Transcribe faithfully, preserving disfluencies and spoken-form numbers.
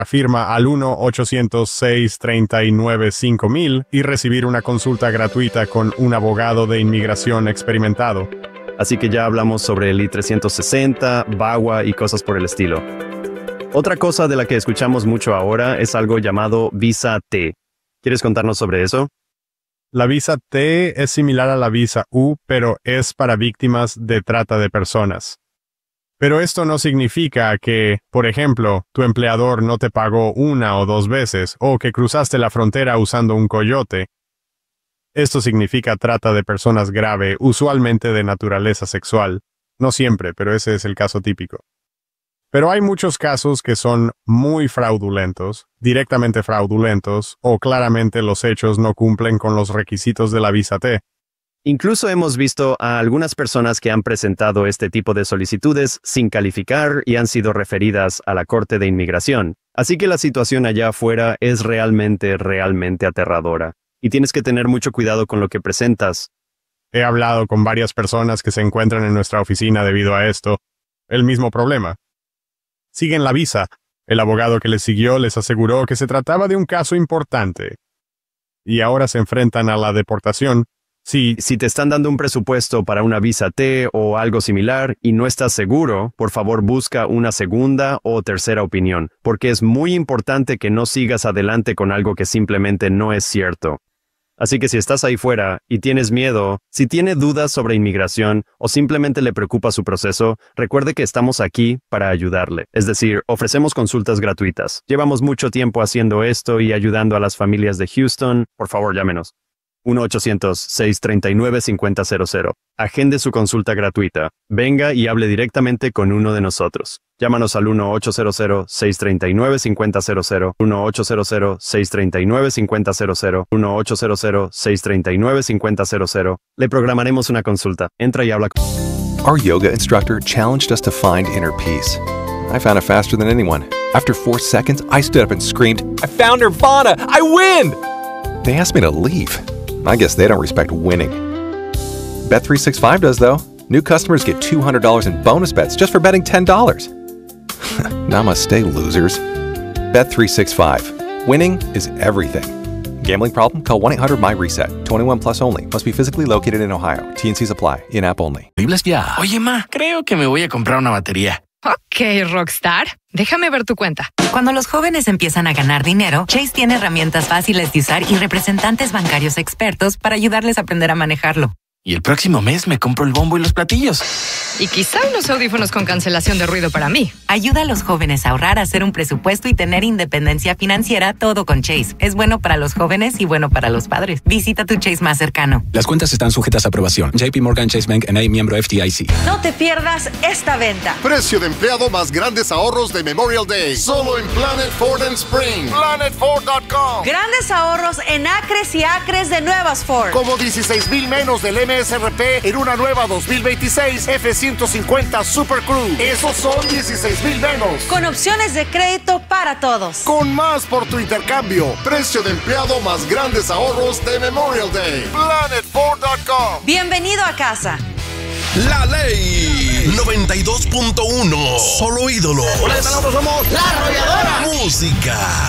Firma al uno ochocientos seis treinta y nueve cinco mil y recibir una consulta gratuita con un abogado de inmigración experimentado. Así que ya hablamos sobre el I trescientos sesenta, V A W A y cosas por el estilo. Otra cosa de la que escuchamos mucho ahora es algo llamado Visa T. ¿Quieres contarnos sobre eso? La Visa T es similar a la Visa U, pero es para víctimas de trata de personas. Pero esto no significa que, por ejemplo, tu empleador no te pagó una o dos veces, o que cruzaste la frontera usando un coyote. Esto significa trata de personas grave, usualmente de naturaleza sexual. No siempre, pero ese es el caso típico. Pero hay muchos casos que son muy fraudulentos, directamente fraudulentos, o claramente los hechos no cumplen con los requisitos de la Visa T. Incluso hemos visto a algunas personas que han presentado este tipo de solicitudes sin calificar y han sido referidas a la Corte de Inmigración. Así que la situación allá afuera es realmente, realmente aterradora. Y tienes que tener mucho cuidado con lo que presentas. He hablado con varias personas que se encuentran en nuestra oficina debido a esto. El mismo problema. Siguen la visa. El abogado que les siguió les aseguró que se trataba de un caso importante. Y ahora se enfrentan a la deportación. Sí, si te están dando un presupuesto para una Visa T o algo similar y no estás seguro, por favor busca una segunda o tercera opinión, porque es muy importante que no sigas adelante con algo que simplemente no es cierto. Así que si estás ahí fuera y tienes miedo, si tiene dudas sobre inmigración o simplemente le preocupa su proceso, recuerde que estamos aquí para ayudarle. Es decir, ofrecemos consultas gratuitas. Llevamos mucho tiempo haciendo esto y ayudando a las familias de Houston. Por favor, llámenos. uno ochocientos seis treinta y nueve cincuenta cero cero. Agende su consulta gratuita. Venga y hable directamente con uno de nosotros. Llámanos al uno ochocientos seis treinta y nueve cincuenta cero cero, uno ochocientos seis treinta y nueve cincuenta cero cero, uno ochocientos seis treinta y nueve cincuenta cero cero. Le programaremos una consulta. Entra y habla. Our yoga instructor challenged us to find inner peace. I found it faster than anyone. After four seconds, I stood up and screamed, "I found Nirvana! I win!" They asked me to leave. I guess they don't respect winning. Bet three sixty-five does, though. New customers get two hundred dollars in bonus bets just for betting ten dollars. Namaste, losers. Bet three sixty-five. Winning is everything. Gambling problem? Call one eight hundred my reset. twenty-one plus only. Must be physically located in Ohio. T and C's apply. In-app only. Biblas ya. Oye, ma, creo que me voy a comprar una batería. Ok, Rockstar. Déjame ver tu cuenta. Cuando los jóvenes empiezan a ganar dinero, Chase tiene herramientas fáciles de usar y representantes bancarios expertos para ayudarles a aprender a manejarlo. Y el próximo mes me compro el bombo y los platillos. Y quizá unos audífonos con cancelación de ruido para mí. Ayuda a los jóvenes a ahorrar, a hacer un presupuesto y tener independencia financiera, todo con Chase. Es bueno para los jóvenes y bueno para los padres. Visita tu Chase más cercano. Las cuentas están sujetas a aprobación. J P Morgan Chase Bank N A, miembro F D I C. No te pierdas esta venta. Precio de empleado más grandes ahorros de Memorial Day. Solo en Planet Ford and Spring. Planet Ford punto com. Grandes ahorros en acres y acres de nuevas Ford. Como dieciséis mil menos del M S R P en una nueva dos mil veintiséis F ciento cincuenta Super Cruise. Esos son dieciséis mil menos. Con opciones de crédito para todos. Con más por tu intercambio. Precio de empleado más grandes ahorros de Memorial Day. Planet Ford punto com. Bienvenido a casa. La Ley noventa y dos punto uno. Solo ídolos. Hola, nosotros somos La Arrolladora. Música.